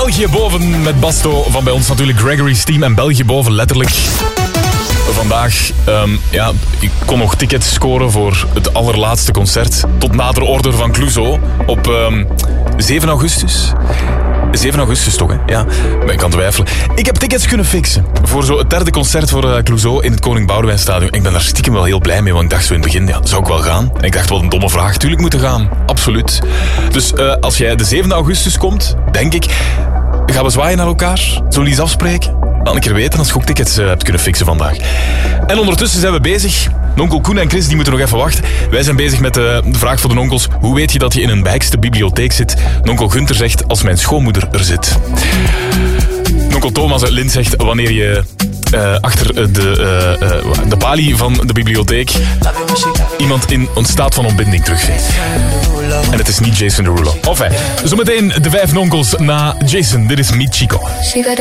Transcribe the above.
België boven met Basto van bij ons natuurlijk Gregory's Team en België boven letterlijk. Vandaag, ik kon nog tickets scoren voor het allerlaatste concert tot nader order van Clouseau op 7 augustus. 7 augustus toch, hè? Ja, maar ik kan twijfelen. Ik heb tickets kunnen fixen voor zo het derde concert voor Clouseau in het Koning Boudewijn Stadion. Ik ben daar stiekem wel heel blij mee, want ik dacht zo in het begin, ja, zou ik wel gaan? En ik dacht, wat een domme vraag. Tuurlijk moeten gaan. Absoluut. Dus als jij de 7 augustus komt, denk ik, gaan we zwaaien naar elkaar? Zullen we iets afspreken? Dan een keer weten als je ook tickets hebt kunnen fixen vandaag. En ondertussen zijn we bezig. Nonkel Koen en Chris die moeten nog even wachten. Wij zijn bezig met de vraag voor de onkels. Hoe weet je dat je in een bijkste bibliotheek zit? Nonkel Gunther zegt, als mijn schoonmoeder er zit. Nonkel Thomas uit Lint zegt, wanneer je achter de balie van de bibliotheek iemand in een staat van ontbinding terugvindt. En het is niet Jason Derulo. Enfin, zometeen de 5 nonkels na Jason. Dit is Meet Chico.